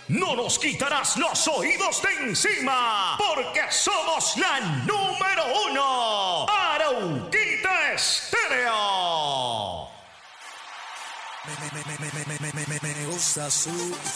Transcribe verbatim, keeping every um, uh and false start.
no nos quitarás los oídos de encima, porque somos la número uno. Arauquita Estéreo. Me, me, me, me, me, me, me, me, me gusta su